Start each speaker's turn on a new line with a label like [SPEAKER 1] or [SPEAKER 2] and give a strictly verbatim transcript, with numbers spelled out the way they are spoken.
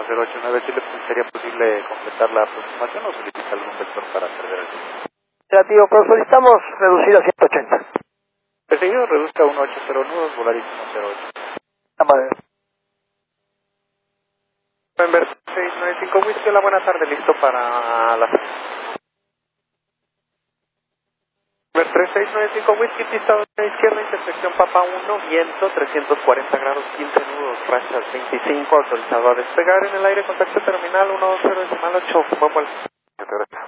[SPEAKER 1] cero ocho nueve, ¿sí le sería posible completar la aproximación o solicita algún vector para perder el tiempo?
[SPEAKER 2] Negativo, pero solicitamos reducir a ciento ochenta.
[SPEAKER 1] Perseguido, reduzca a ciento ochenta nudos, volarísimo cero ocho.
[SPEAKER 2] Amable.
[SPEAKER 1] November seis nueve cinco Whisky, hola, buena tarde, listo para las... November tres seis nueve cinco Whisky, pista dos a la izquierda, intersección Papa uno, viento, trescientos cuarenta grados, quince nudos, rachas veinticinco, autorizado a despegar en el aire, contacto terminal uno dos cero decimal ocho, buen vuelo.